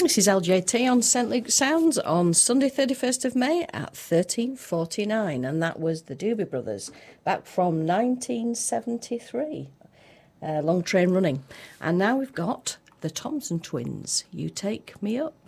This is LJT on St Luke Sounds on Sunday 31st of May at 13:49, and that was the Doobie Brothers, back from 1973. Long train running. And now we've got the Thompson Twins, You Take Me Up.